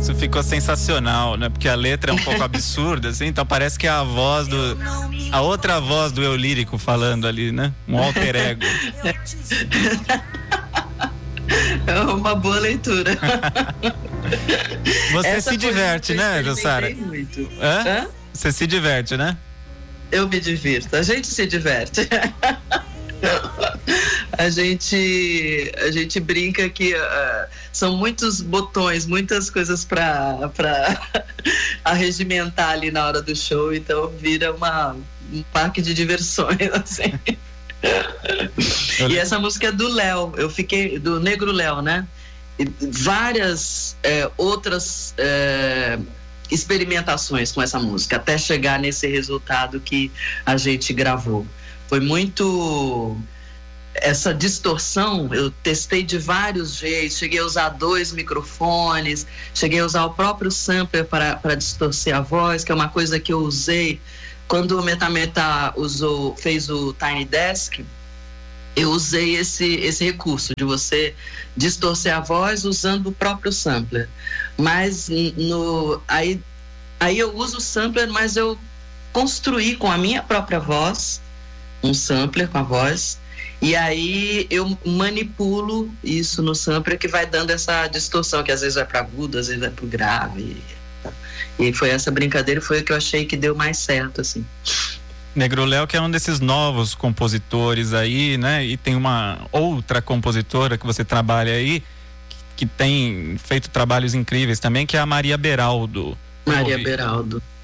Isso ficou sensacional, né? Porque a letra é um pouco absurda, assim, então parece que é a outra voz do eu lírico falando ali, né? Um alter ego. É uma boa leitura. Você se diverte, né, Jussara? Muito. Hã? Você se diverte, né? Eu me divirto, a gente se diverte. A gente brinca que são muitos botões, muitas coisas para arregimentar ali na hora do show, então vira um parque de diversões, assim. E essa música é do Léo, do Negro Léo, né? E várias outras experimentações com essa música, até chegar nesse resultado que a gente gravou. Foi muito... Essa distorção, eu testei de vários jeitos, cheguei a usar 2 microfones, cheguei a usar o próprio sampler para distorcer a voz, que é uma coisa que eu usei quando o Metameta fez o Tiny Desk. Eu usei esse recurso de você distorcer a voz usando o próprio sampler. Mas aí eu uso o sampler, mas eu construí com a minha própria voz um sampler com a voz, e aí eu manipulo isso no sampler, que vai dando essa distorção, que às vezes vai para agudo, às vezes vai para grave. E foi essa brincadeira, foi o que eu achei que deu mais certo, assim. Negro Léo, que é um desses novos compositores aí, né? E tem uma outra compositora que você trabalha aí, que tem feito trabalhos incríveis também, que é a Maria Beraldo. Maria Beraldo.